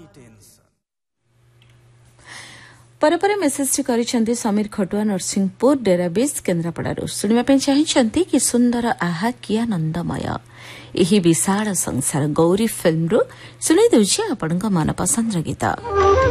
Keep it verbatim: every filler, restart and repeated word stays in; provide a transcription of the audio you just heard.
पर पर मेसेज करिसेंती समीर खटुआ नरसिंहपुर डेराबेस केन्द्रापड़ारू सुनिबा पे चाहिसेंती कि सुंदर आहा कि आनंदमय एही विशाल संसार गौरी फिल्म रू सुनी दउछि आपनका मन पसंद गीत।